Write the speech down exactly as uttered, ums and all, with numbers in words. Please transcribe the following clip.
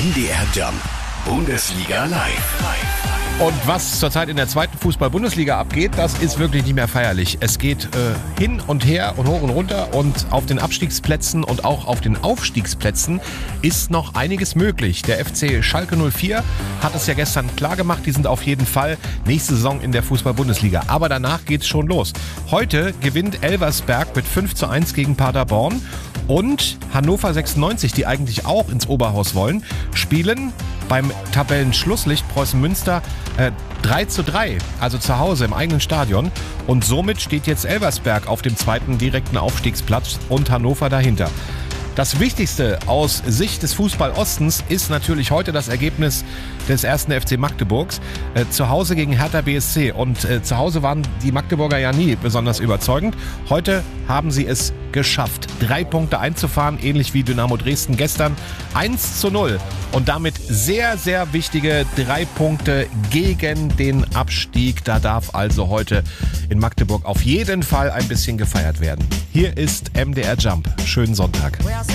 M D R Jump Bundesliga live. Und was zurzeit in der zweiten Fußball-Bundesliga abgeht, das ist wirklich nicht mehr feierlich. Es geht äh, hin und her und hoch und runter und auf den Abstiegsplätzen und auch auf den Aufstiegsplätzen ist noch einiges möglich. Der F C Schalke null vier hat es ja gestern klar gemacht, die sind auf jeden Fall nächste Saison in der Fußball-Bundesliga. Aber danach geht's schon los. Heute gewinnt Elversberg mit fünf zu eins gegen Paderborn und Hannover sechsundneunzig, die eigentlich auch ins Oberhaus wollen, spielen beim Tabellenschlusslicht Preußen Münster äh, drei zu drei, also zu Hause im eigenen Stadion. Und somit steht jetzt Elversberg auf dem zweiten direkten Aufstiegsplatz und Hannover dahinter. Das Wichtigste aus Sicht des Fußball-Ostens ist natürlich heute das Ergebnis des ersten F C Magdeburgs. Äh, zu Hause gegen Hertha B S C. Und äh, zu Hause waren die Magdeburger ja nie besonders überzeugend. Heute haben sie es geschafft, drei Punkte einzufahren, ähnlich wie Dynamo Dresden gestern. eins zu null. Und damit sehr, sehr wichtige drei Punkte gegen den Abstieg. Da darf also heute in Magdeburg auf jeden Fall ein bisschen gefeiert werden. Hier ist M D R Jump. Schönen Sonntag.